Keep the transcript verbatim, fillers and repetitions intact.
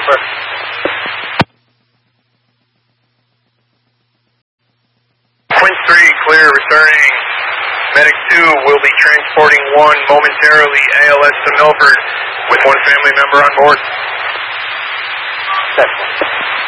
Over. Quint three, clear, returning. Medic two will be transporting one momentarily A L S to Milford with one family member on board. Seven.